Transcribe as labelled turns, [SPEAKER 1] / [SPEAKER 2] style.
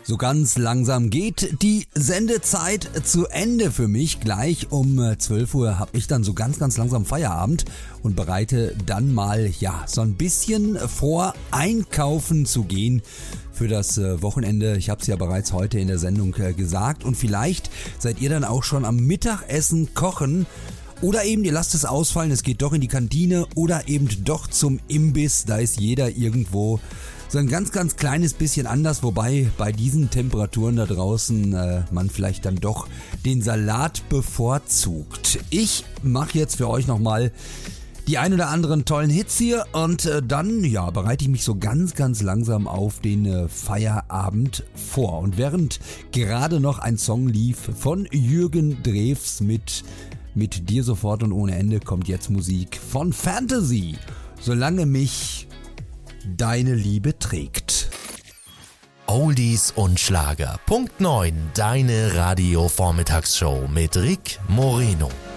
[SPEAKER 1] So ganz langsam geht die Sendezeit zu Ende für mich. Gleich um 12 Uhr habe ich dann so ganz langsam Feierabend und bereite dann mal so ein bisschen vor, einkaufen zu gehen für das Wochenende. Ich habe es ja bereits heute in der Sendung gesagt und vielleicht seid ihr dann auch schon am Mittagessen kochen. Oder eben, ihr lasst es ausfallen, es geht doch in die Kantine oder eben doch zum Imbiss. Da ist jeder irgendwo so ein ganz kleines bisschen anders, wobei bei diesen Temperaturen da draußen man vielleicht dann doch den Salat bevorzugt. Ich mache jetzt für euch nochmal die ein oder anderen tollen Hits hier und dann bereite ich mich so ganz langsam auf den Feierabend vor. Und während gerade noch ein Song lief von Jürgen Drews mit Dir sofort und ohne Ende, kommt jetzt Musik von Fantasy. Solange mich deine Liebe trägt.
[SPEAKER 2] Oldies und Schlager. Punkt 9. Deine Radio-Vormittagsshow mit Rick Moreno.